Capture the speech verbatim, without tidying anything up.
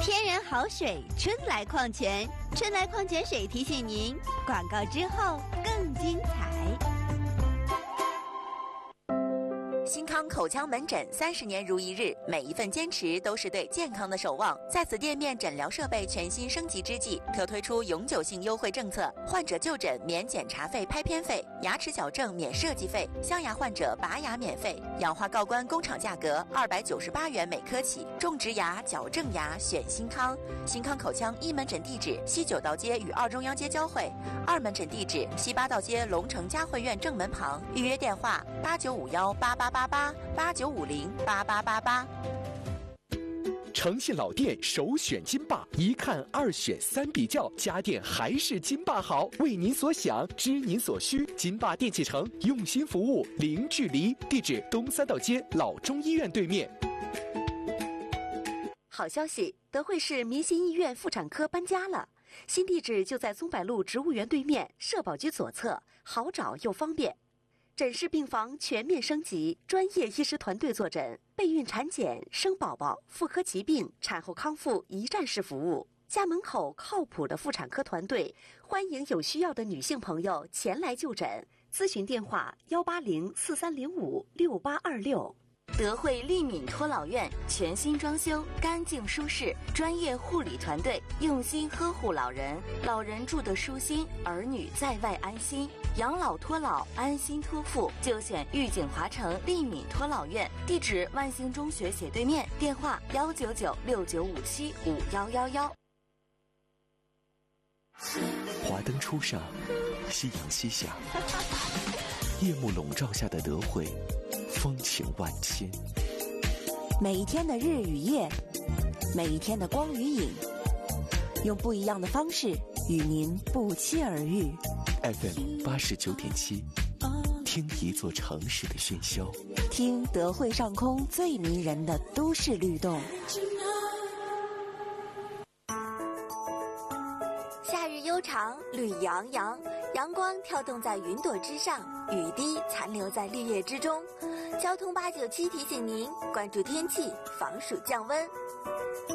天然好水，春来矿泉，春来矿泉水提醒您，广告之后更精彩。 新康口腔门诊三十年如一日，每一份坚持都是对健康的守望。在此店面诊疗设备全新升级之际，特推出永久性优惠政策：患者就诊免检查费、拍片费，牙齿矫正免设计费，镶牙患者拔牙免费，氧化锆关工厂价格二百九十八元每颗起。种植牙、矫正牙选新康。新康口腔一门诊地址：西九道街与二中央街交汇；二门诊地址：西八道街龙城嘉汇苑正门旁。预约电话：八九五幺八八八八八九五零八八八八。 诚信老店首选金霸，一看二选三比较，家电还是金霸好。为您所想，知您所需，金霸电器城用心服务，零距离。地址：东三道街老中医院对面。 好消息，德惠市民心医院妇产科搬家了，新地址就在松柏路植物园对面，社保局左侧，好找又方便。诊室病房全面升级，专业医师团队坐诊，备孕产检、生宝宝、妇科疾病、产后康复一站式服务。家门口靠谱的妇产科团队，欢迎有需要的女性朋友前来就诊。咨询电话：幺八零四三零五六八二六。德惠利敏托老院全新装修，干净舒适，专业护理团队用心呵护老人，老人住得舒心，儿女在外安心。养老托老，安心托付，就选玉景华城利敏托老院。地址：万兴中学斜对面。电话：幺九九六九五七五幺幺幺。 华灯初上，夕阳西下，夜幕笼罩下的德惠，风情万千。 每一天的日与夜，每一天的光与影，用不一样的方式与您不期而遇。 F M 八十九点七，听一座城市的喧嚣， 听德惠上空最迷人的都市律动。 夏日悠长，绿洋洋，阳光跳动在云朵之上，雨滴残留在绿叶之中。交通八九七提醒您关注天气，防暑降温。